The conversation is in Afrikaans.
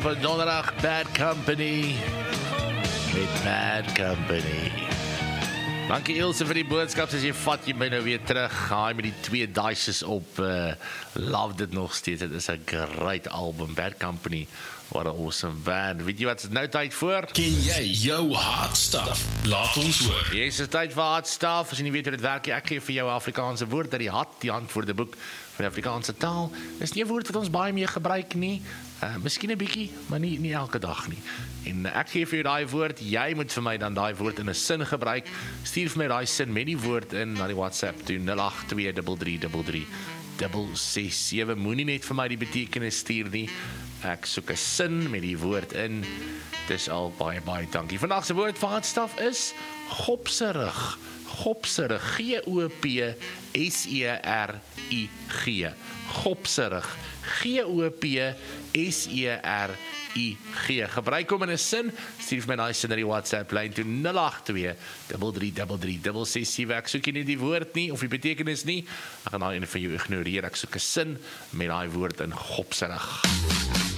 op 'n donderdag, Bad Company. Met Bad Company. Dankie Ilse vir die boodskap, as jy vat, jy my nou weer terug, gaai met die 2 dices op, love dit nog steeds, het is 'n great album, Bad Company, what an awesome band. Weet jy wat is nou tyd voor? Ken jy jou hard stuff? Laat ons hoor. Yes, is tyd vir hard stuff, as jy nie weet hoe dit werk, ek gee vir jou 'n Afrikaanse woord, dat die antwoordeboek van die Afrikaanse taal, is nie 'n woord wat ons baie meer gebruik nie, miskien 'n bietjie, maar nie elke dag nie. En ek gee vir jou daai woord, jy moet vir my dan daai woord in 'n sin gebruik. Stuur vir my daai sin met die woord in na die WhatsApp toe 0823333667. Moenie net vir my die betekenis stuur nie. Ek soek 'n sin met die woord in. Dis al baie dankie. Vandag se woord vir handstaf is gopserig. Gopserig, G-O-P-S-E-R-I-G. Gopserig, G-O-P-S-E-R-I-G. Gebruik hom in 'n sin, stuur vir my daai sin na die WhatsApp lyn toe 082-3333-667. Ek soek nie die woord nie, of die betekenis nie, ek gaan daai een van jou ignoreer, ek soek 'n sin met daai woord in gopserig.